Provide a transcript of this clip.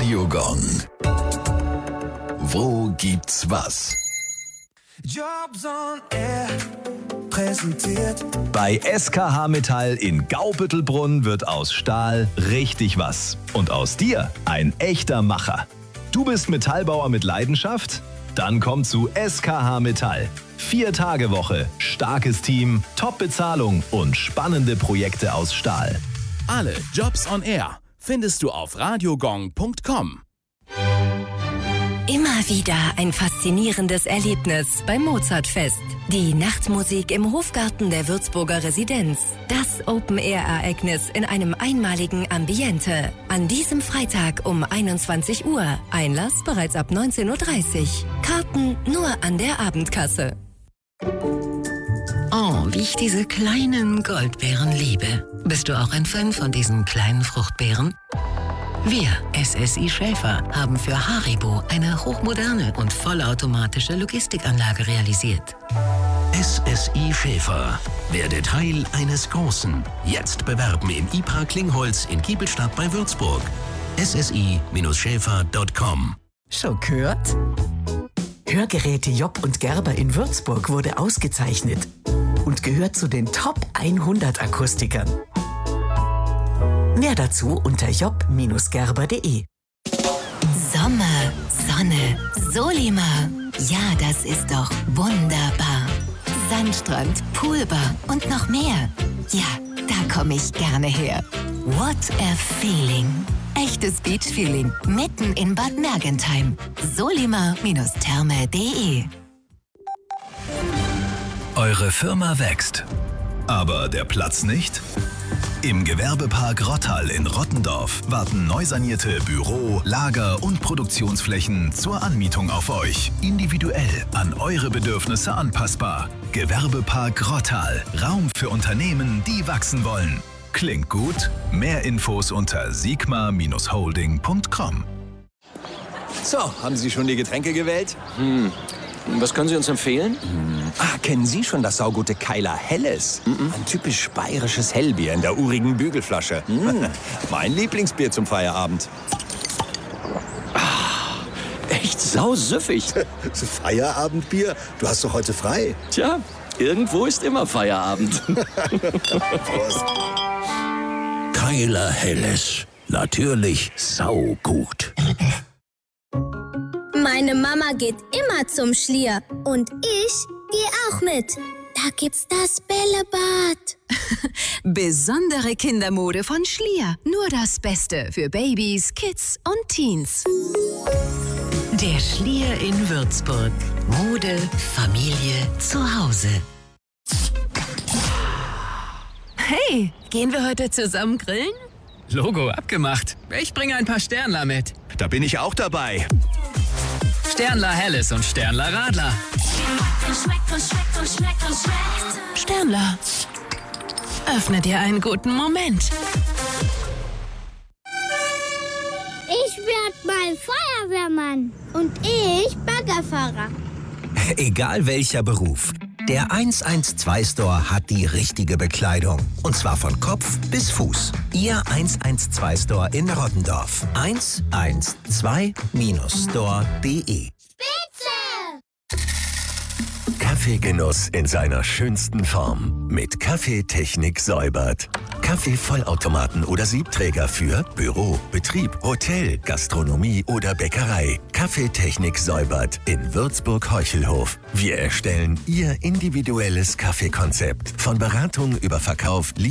Radiogong. Wo gibt's was? Jobs on Air präsentiert. Bei SKH Metall in Gaubüttelbrunn wird aus Stahl richtig was. Und aus dir ein echter Macher. Du bist Metallbauer mit Leidenschaft? Dann komm zu SKH Metall. 4-Tage-Woche, starkes Team, Top-Bezahlung und spannende Projekte aus Stahl. Alle Jobs on Air findest du auf radiogong.com. Immer wieder ein faszinierendes Erlebnis beim Mozartfest. Die Nachtmusik im Hofgarten der Würzburger Residenz. Das Open-Air-Ereignis in einem einmaligen Ambiente. An diesem Freitag um 21 Uhr. Einlass bereits ab 19.30 Uhr. Karten nur an der Abendkasse. Oh, wie ich diese kleinen Goldbeeren liebe. Bist du auch ein Fan von diesen kleinen Fruchtbeeren? Wir, SSI Schäfer, haben für Haribo eine hochmoderne und vollautomatische Logistikanlage realisiert. SSI Schäfer. Werde Teil eines Großen. Jetzt bewerben im IPA Klingholz in Kiebelstadt bei Würzburg. ssi-schäfer.com. Schon gehört? Hörgeräte Job und Gerber in Würzburg wurde ausgezeichnet und gehört zu den Top 100 Akustikern. Mehr dazu unter job-gerber.de. Sommer, Sonne, Solima. Ja, das ist doch wunderbar. Sandstrand, Poolbar und noch mehr. Ja, da komme ich gerne her. What a feeling. Echtes Beach-Feeling mitten in Bad Mergentheim. solima-therme.de. Eure Firma wächst, aber der Platz nicht? Im Gewerbepark Rottal in Rottendorf warten neu sanierte Büro-, Lager- und Produktionsflächen zur Anmietung auf euch. Individuell an eure Bedürfnisse anpassbar. Gewerbepark Rottal. Raum für Unternehmen, die wachsen wollen. Klingt gut? Mehr Infos unter sigma-holding.com. So, haben Sie schon die Getränke gewählt? Was können Sie uns empfehlen? Kennen Sie schon das saugute Keiler Helles? Ein typisch bayerisches Hellbier in der urigen Bügelflasche. Mein Lieblingsbier zum Feierabend. Echt sausüffig. Feierabendbier? Du hast doch heute frei. Tja, irgendwo ist immer Feierabend. Prost. Keiler Helles. Natürlich saugut. Meine Mama geht immer zum Schlier und ich gehe auch mit. Da gibt's das Bällebad. Besondere Kindermode von Schlier. Nur das Beste für Babys, Kids und Teens. Der Schlier in Würzburg. Mode, Familie, zu Hause. Hey, gehen wir heute zusammen grillen? Logo abgemacht. Ich bringe ein paar Sternler mit. Da bin ich auch dabei. Sternler Helles und Sternler Radler. Sternler. Öffne dir einen guten Moment. Ich werd mal Feuerwehrmann und ich Baggerfahrer. Egal welcher Beruf, der 112-Store hat die richtige Bekleidung. Und zwar von Kopf bis Fuß. Ihr 112-Store in Rottendorf. 112-store.de. Kaffeegenuss in seiner schönsten Form. Mit Kaffeetechnik Säubert. Kaffeevollautomaten oder Siebträger für Büro, Betrieb, Hotel, Gastronomie oder Bäckerei. Kaffeetechnik Säubert in Würzburg-Heuchelhof. Wir erstellen Ihr individuelles Kaffeekonzept. Von Beratung über Verkauf,